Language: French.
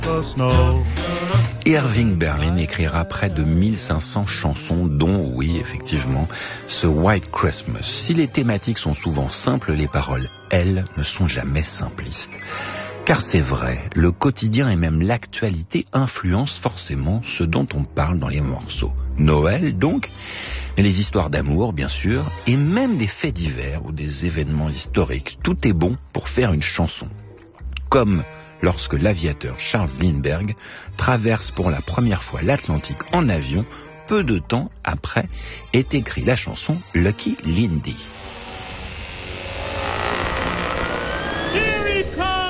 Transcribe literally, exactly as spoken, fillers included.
Irving Berlin écrira près de mille cinq cents chansons, dont, oui, effectivement, ce White Christmas. Si les thématiques sont souvent simples, les paroles, elles, ne sont jamais simplistes. Car c'est vrai, le quotidien et même l'actualité influencent forcément ce dont on parle dans les morceaux. Noël, donc, mais les histoires d'amour, bien sûr, et même des faits divers ou des événements historiques. Tout est bon pour faire une chanson. Comme lorsque l'aviateur Charles Lindbergh traverse pour la première fois l'Atlantique en avion, peu de temps après est écrite la chanson Lucky Lindy.